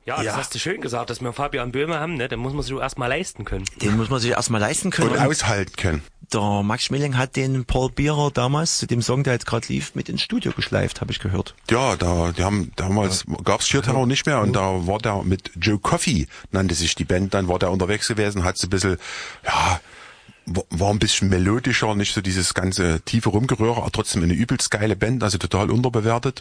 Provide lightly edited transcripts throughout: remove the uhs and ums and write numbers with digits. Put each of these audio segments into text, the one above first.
Ja, das hast du schön gesagt, dass wir Fabian Böhme haben, ne? Den muss man sich erstmal leisten können. Den muss man sich erstmal leisten können. Und aushalten können. Der Max Schmeling hat den Paul Bierer damals zu dem Song, der jetzt gerade lief, mit ins Studio geschleift, habe ich gehört. Ja, damals gab's Sheer Terror nicht mehr und da war der mit Joe Coffey, nannte sich die Band, dann war der unterwegs gewesen, hat so ein bisschen, war ein bisschen melodischer, nicht so dieses ganze tiefe Rumgerühre, aber trotzdem eine übelst geile Band, also total unterbewertet.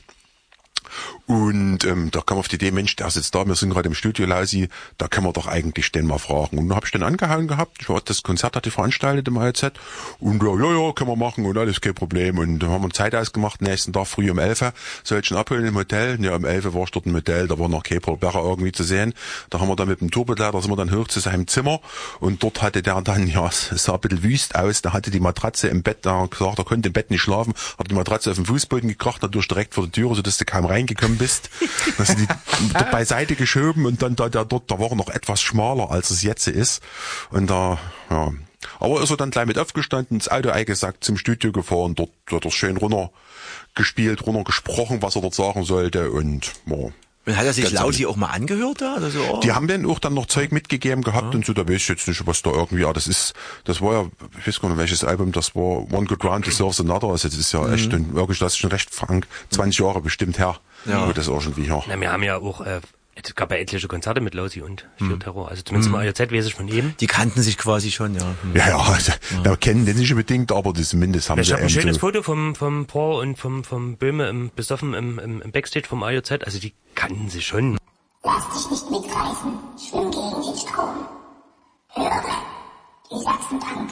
Und da kam auf die Idee, Mensch, der sitzt da, wir sind gerade im Studio, Lausi, da können wir doch eigentlich den mal fragen. Und dann habe ich den angehauen gehabt, das Konzert hatte veranstaltet im AZ und ja, können wir machen und alles, kein Problem. Und dann haben wir Zeit ausgemacht, nächsten Tag früh um 11 soll ich ihn abholen im Hotel. Ja, um 11 war ich dort im Hotel, da war noch kein Paul Bierer irgendwie zu sehen. Da haben wir dann mit dem Turbolader, sind wir dann hoch zu seinem Zimmer und dort hatte der dann, es sah ein bisschen wüst aus, da hatte die Matratze im Bett, da gesagt, er konnte im Bett nicht schlafen, hat die Matratze auf den Fußboden gekracht, dadurch direkt vor der Türe, sodass du kaum reingekommen bist. Dass die dort beiseite geschoben und dann da war er noch etwas schmaler, als es jetzt ist. Und aber ist er dann gleich mit aufgestanden, ins Auto eingesackt, zum Studio gefahren, dort wird er schön runtergesprochen, was er dort sagen sollte und Und hat er sich Lausi auch mal angehört da? Oder so? Die haben dann auch dann noch Zeug mitgegeben gehabt und so, da weiß ich jetzt nicht, was da irgendwie, das war ja, ich weiß gar nicht, welches Album das war, One Good Round Deserves Another, also das ist ja echt, wirklich, das ist schon recht 20 Jahre bestimmt her, wo das irgendwie her. Na, wir haben ja auch, es gab ja etliche Konzerte mit Lausi und Sheer Terror, also zumindest im AZ weiß ich von jedem. Die kannten sich quasi schon, ja. Da kennen die nicht unbedingt, aber zumindest haben sie Ich habe ein schönes Foto vom Paul und vom Böhme besoffen im Backstage vom AZ, also die kannten sich schon. Lass dich nicht mitreißen, schwimm gegen den Strom. Höre die Sachsenbank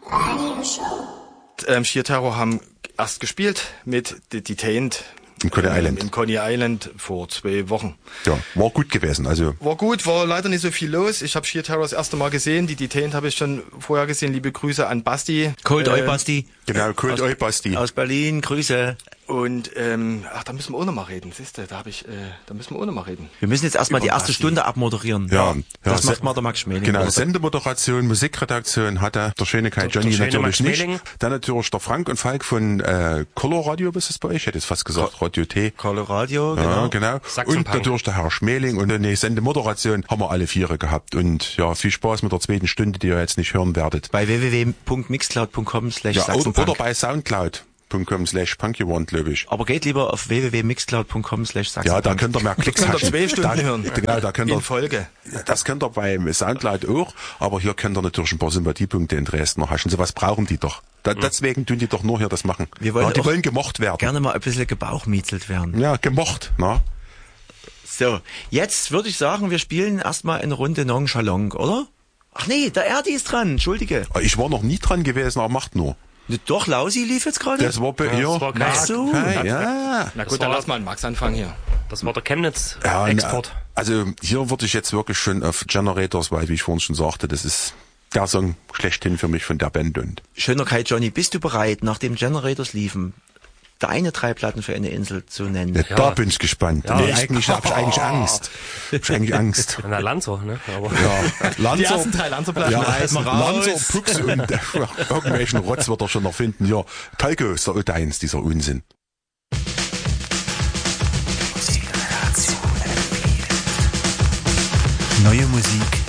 Radioshow. Sheer Terror haben erst gespielt mit Detained im Coney Island. Im Coney Island vor 2 Wochen. Ja, war gut gewesen. Also war gut, war leider nicht so viel los. Ich habe Sheer Terror das erste Mal gesehen. Die Detained habe ich schon vorher gesehen. Liebe Grüße an Basti. Cold Oi Basti. Genau, Cold Oi Basti. Aus Berlin, Grüße. Und da müssen wir auch noch mal reden. Siehst du, da müssen wir auch noch mal reden. Wir müssen jetzt erstmal die erste Stunde abmoderieren. Ja, das macht mal der Max Schmeling. Genau, Sendemoderation, Musikredaktion hatte der schöne Kai Johnny natürlich nicht. Dann natürlich der Frank und Falk von Color Radio, was ist das bei euch? Ich hätte jetzt fast gesagt Radio T. Color Radio, genau. Ja, genau. Und natürlich der Herr Schmeling und eine Sendemoderation haben wir alle 4 gehabt. Und ja, viel Spaß mit der 2. Stunde, die ihr jetzt nicht hören werdet. Bei www.mixcloud.com/Sachsenpunk. Oder bei Soundcloud.com/punkyone, glaube ich. Aber geht lieber auf www.mixcloud.com/Sachsenpunk. Ja, da könnt ihr mehr Klicks haben. 2 Stunden hören. Genau, da könnt ihr. In Folge. Das könnt ihr beim Soundcloud auch, aber hier könnt ihr natürlich ein paar Sympathiepunkte in Dresden noch haschen. So was brauchen die doch. Deswegen tun die doch nur hier das machen. Die wollen gemocht werden. Gerne mal ein bisschen gebauchmietzelt werden. Ja, gemocht, na? So, jetzt würde ich sagen, wir spielen erstmal eine Runde Nonchalant, oder? Ach nee, der Erdi ist dran, entschuldige. Ich war noch nie dran gewesen, aber macht nur. Doch, Lausi lief jetzt gerade? Das war bei ihr. Ach so. Ja. Na gut, dann lass mal einen Max anfangen hier. Das war der Chemnitz-Export. Also hier würde ich jetzt wirklich schon auf Generators, weil, wie ich vorhin schon sagte, das ist der Song schlechthin für mich von der Band. Und schöner Kai Johnny, bist du bereit, nachdem Generators liefen, deine 3 Platten für eine Insel zu nennen? Ja, da bin ich gespannt. Ja. Nee, eigentlich habe ich eigentlich Angst. Na, Lanzer, ne? Aber ja, Lanzer, die ersten 3 Lanzer-Platten. Ja, Lanzer, Pux und irgendwelchen Rotz wird er schon noch finden. Ja, Talco ist der Odeins, dieser Unsinn. Neue Musik